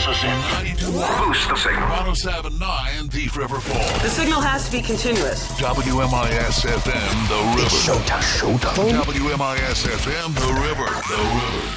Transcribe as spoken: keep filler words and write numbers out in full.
us in. Boost the signal. one oh seven point nine Thief River Falls. The signal has to be continuous. W M I S F M, The River. It's showtime. Showtime. W M I S F M, The River. The River.